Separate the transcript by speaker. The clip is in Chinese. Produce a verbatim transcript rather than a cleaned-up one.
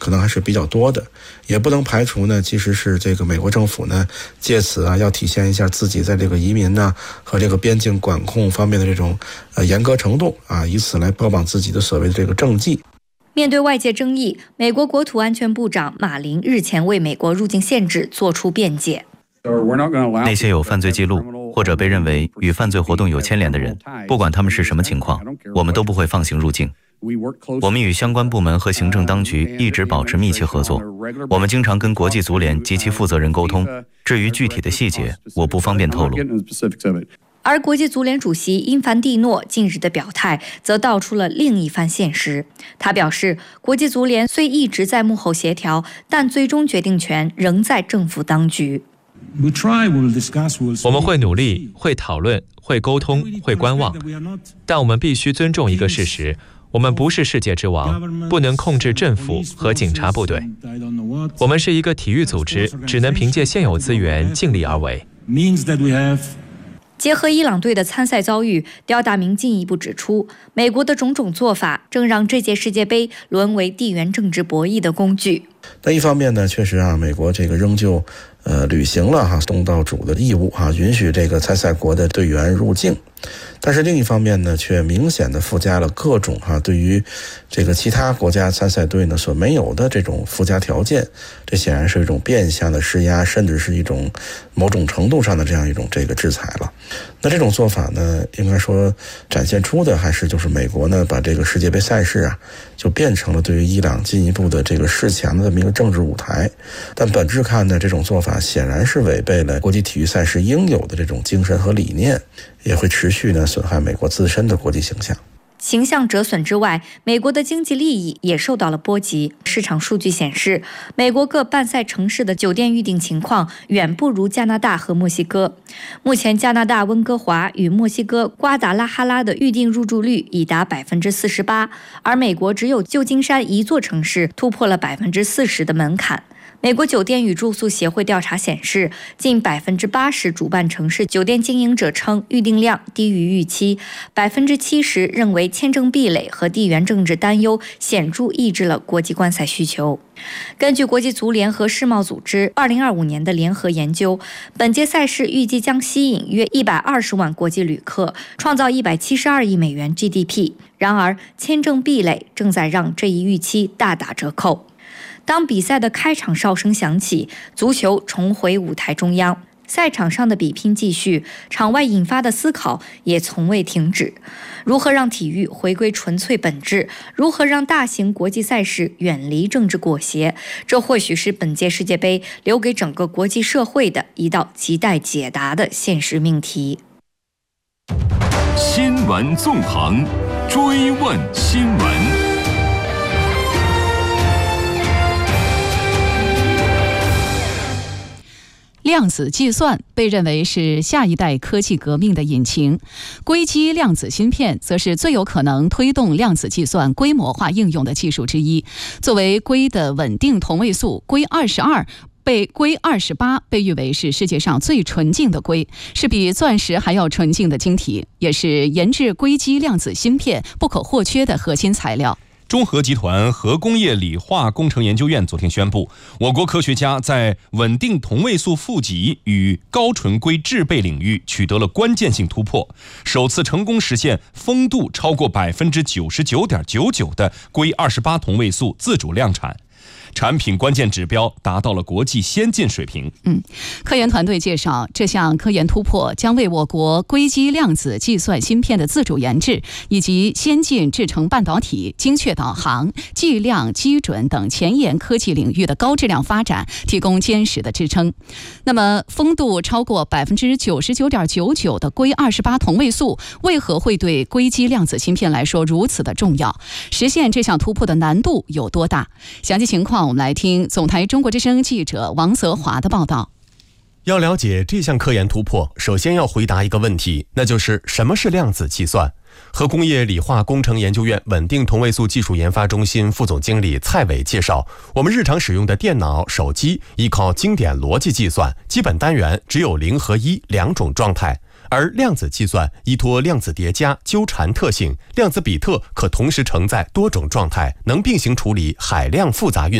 Speaker 1: 可能还是比较多的，也不能排除呢，其实是这个美国政府呢借此啊要体现一下自己在这个移民呢和这个边境管控方面的这种呃严格程度啊，以此来标榜自己的所谓的这个政绩。
Speaker 2: 面对外界争议，美国国土安全部长马林日前为美国入境限制作出辩解。
Speaker 3: 那些有犯罪记录或者被认为与犯罪活动有牵连的人，不管他们是什么情况，我们都不会放行入境。我们与相关部门和行政当局一直保持密切合作，我们经常跟国际足联及其负责人沟通，至于具体的细节，我不方便透露。
Speaker 2: 而国际足联主席因凡蒂诺近日的表态则道出了另一番现实。他表示，国际足联虽一直在幕后协调，但最终决定权仍在政府当局。
Speaker 4: 我们会努力，会讨论，会沟通，会观望，但我们必须尊重一个事实，我们不是世界之王，不能控制政府和警察部队。我们是一个体育组织，只能凭借现有资源尽力而为。
Speaker 2: 结合伊朗队的参赛遭遇，刁大明进一步指出，美国的种种做法正让这届世界杯沦为地缘政治博弈的工具。
Speaker 1: 但一方面呢，确实啊，美国这个仍旧呃履行了哈东道主的义务哈，允许这个参赛国的队员入境。但是另一方面呢，却明显的附加了各种哈对于这个其他国家参赛队呢所没有的这种附加条件，这显然是一种变相的施压，甚至是一种某种程度上的这样一种这个制裁了。那这种做法呢，应该说展现出的还是就是美国呢把这个世界杯赛事啊就变成了对于伊朗进一步的这个示强的这么一个政治舞台。但本质看呢，这种做法显然是违背了国际体育赛事应有的这种精神和理念，也会持续呢损害美国自身的国际形象。
Speaker 2: 形象折损之外，美国的经济利益也受到了波及。市场数据显示，美国各办赛城市的酒店预订情况远不如加拿大和墨西哥。目前，加拿大温哥华与墨西哥瓜达拉哈拉的预订入住率已达百分之四十八，而美国只有旧金山一座城市突破了百分之四十的门槛。美国酒店与住宿协会调查显示，近百分之八十主办城市酒店经营者称预订量低于预期，百分之七十认为签证壁垒和地缘政治担忧显著抑制了国际观赛需求。根据国际足联和世贸组织二零二五年的联合研究，本届赛事预计将吸引约一百二十万国际旅客，创造一百七十二亿美元 G D P。然而，签证壁垒正在让这一预期大打折扣。当比赛的开场哨声响起，足球重回舞台中央，赛场上的比拼继续，场外引发的思考也从未停止。如何让体育回归纯粹本质？如何让大型国际赛事远离政治裹挟？这或许是本届世界杯留给整个国际社会的一道亟待解答的现实命题。
Speaker 5: 新闻纵横，追问新闻。
Speaker 6: 量子计算被认为是下一代科技革命的引擎，硅基量子芯片则是最有可能推动量子计算规模化应用的技术之一。作为硅的稳定同位素，硅二十二被硅二十八被誉为是世界上最纯净的硅，是比钻石还要纯净的晶体，也是研制硅基量子芯片不可或缺的核心材料。
Speaker 7: 中核集团核工业理化工程研究院昨天宣布，我国科学家在稳定同位素负极与高纯硅制备领域取得了关键性突破，首次成功实现丰度超过百分之九十九点九九的硅二十八同位素自主量产。产品关键指标达到了国际先进水平。
Speaker 6: 嗯，科研团队介绍，这项科研突破将为我国硅基量子计算芯片的自主研制以及先进制程半导体、精确导航、计量基准等前沿科技领域的高质量发展提供坚实的支撑。那么，丰度超过百分之九十九点九九的硅二十八同位素，为何会对硅基量子芯片来说如此的重要？实现这项突破的难度有多大？详细情况，我们来听总台中国之声记者王泽华的报道。
Speaker 8: 要了解这项科研突破，首先要回答一个问题，那就是什么是量子计算？核工业理化工程研究院稳定同位素技术研发中心副总经理蔡伟介绍，我们日常使用的电脑、手机依靠经典逻辑计算，基本单元只有零和一两种状态。而量子计算依托量子叠加、纠缠特性，量子比特可同时承载多种状态，能并行处理海量复杂运